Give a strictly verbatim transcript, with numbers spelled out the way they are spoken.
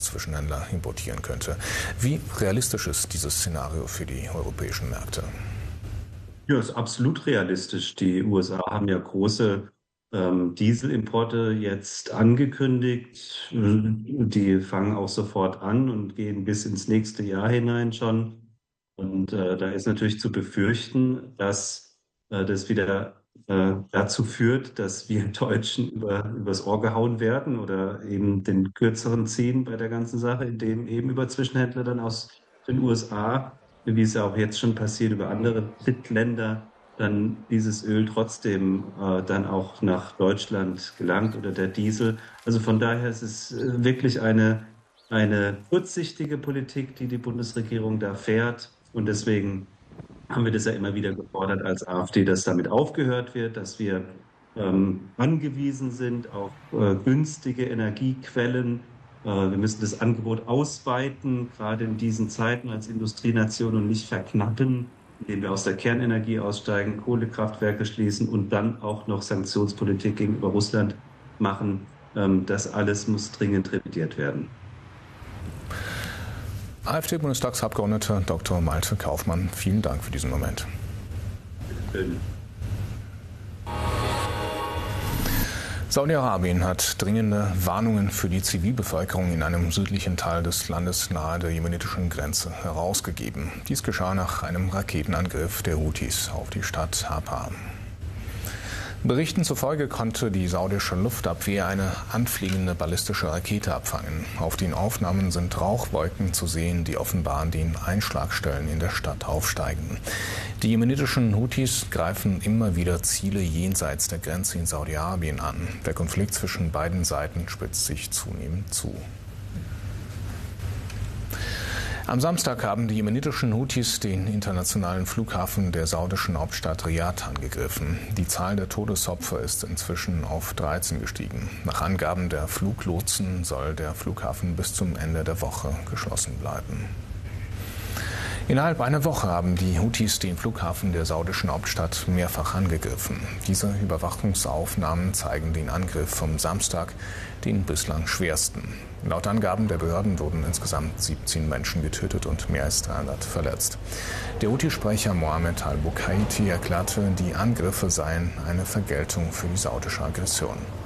Zwischenhändler importieren könnte. Wie realistisch ist dieses Szenario für die europäischen Märkte? Ja, ist absolut realistisch. Die U S A haben ja große ähm, Dieselimporte jetzt angekündigt. Die fangen auch sofort an und gehen bis ins nächste Jahr hinein schon. Und äh, da ist natürlich zu befürchten, dass äh, das wieder äh, dazu führt, dass wir Deutschen über, übers Ohr gehauen werden oder eben den Kürzeren ziehen bei der ganzen Sache, indem eben über Zwischenhändler dann aus den U S A, wie es ja auch jetzt schon passiert, über andere Drittländer, dann dieses Öl trotzdem äh, dann auch nach Deutschland gelangt oder der Diesel. Also von daher ist es äh, wirklich eine, eine kurzsichtige Politik, die die Bundesregierung da fährt. Und deswegen haben wir das ja immer wieder gefordert als AfD, dass damit aufgehört wird, dass wir ähm, angewiesen sind auf äh, günstige Energiequellen. Äh, wir müssen das Angebot ausweiten, gerade in diesen Zeiten als Industrienation und nicht verknappen, indem wir aus der Kernenergie aussteigen, Kohlekraftwerke schließen und dann auch noch Sanktionspolitik gegenüber Russland machen. Ähm, das alles muss dringend revidiert werden. AfD-Bundestagsabgeordneter Doktor Malte Kaufmann, vielen Dank für diesen Moment. Bitte. Saudi-Arabien hat dringende Warnungen für die Zivilbevölkerung in einem südlichen Teil des Landes nahe der jemenitischen Grenze herausgegeben. Dies geschah nach einem Raketenangriff der Houthis auf die Stadt Hapa. Berichten zufolge konnte die saudische Luftabwehr eine anfliegende ballistische Rakete abfangen. Auf den Aufnahmen sind Rauchwolken zu sehen, die offenbar an den Einschlagstellen in der Stadt aufsteigen. Die jemenitischen Houthis greifen immer wieder Ziele jenseits der Grenze in Saudi-Arabien an. Der Konflikt zwischen beiden Seiten spitzt sich zunehmend zu. Am Samstag haben die jemenitischen Houthis den internationalen Flughafen der saudischen Hauptstadt Riad angegriffen. Die Zahl der Todesopfer ist inzwischen auf dreizehn gestiegen. Nach Angaben der Fluglotsen soll der Flughafen bis zum Ende der Woche geschlossen bleiben. Innerhalb einer Woche haben die Houthis den Flughafen der saudischen Hauptstadt mehrfach angegriffen. Diese Überwachungsaufnahmen zeigen den Angriff vom Samstag, den bislang schwersten. Laut Angaben der Behörden wurden insgesamt siebzehn Menschen getötet und mehr als dreihundert verletzt. Der Houthi-Sprecher Mohammed al-Bukaiti erklärte, die Angriffe seien eine Vergeltung für die saudische Aggression.